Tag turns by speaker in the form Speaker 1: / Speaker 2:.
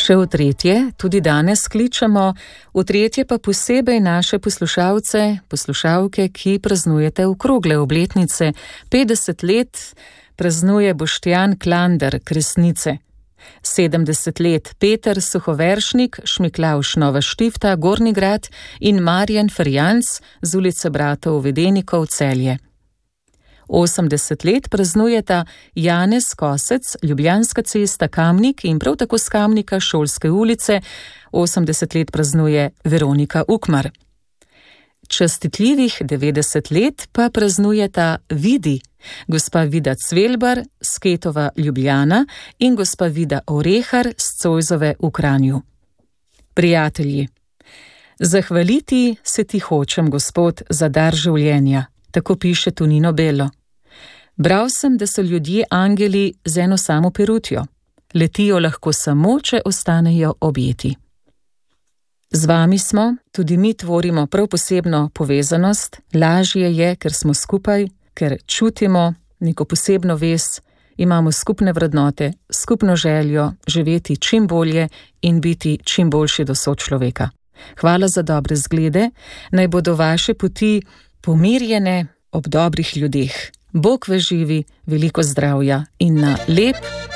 Speaker 1: Še v tretje, tudi danes kličemo, v tretje pa posebej naše poslušalce, poslušalke, ki praznujete okrogle obletnice. 50 let praznuje Boštjan Klander, Kresnice. 70 let Peter Suhoveršnik, Šmiklavš Nova Štifta, Gornji Grad in Marjan Ferjanc z ulice Bratov Vedenikov, Celje. 80 let praznujeta Janez Kosec, Ljubljanska cesta, Kamnik in prav tako s Kamnika Šolske ulice. 80 let praznuje Veronika Ukmar. Častitljivih 90 let pa praznujeta Vidi, gospa Vida Cvelbar z Ketova, Ljubljana in gospa Vida Orehar z Cojzove v Kranju. Prijatelji, zahvaliti se ti hočem, Gospod, za dar življenja, tako piše Tonino Bello. Bral sem, da so ljudje angeli z eno samo perutjo. Letijo lahko samo, če ostanejo objeti. Z vami smo, tudi mi tvorimo prav posebno povezanost, lažje je, ker smo skupaj, ker čutimo neko posebno vez, imamo skupne vrednote, skupno željo živeti čim bolje in biti čim boljši do sočloveka. Hvala za dobre zglede, naj bodo vaše poti pomirjene ob dobrih ljudeh. Bog vas živi, veliko zdravja in na lep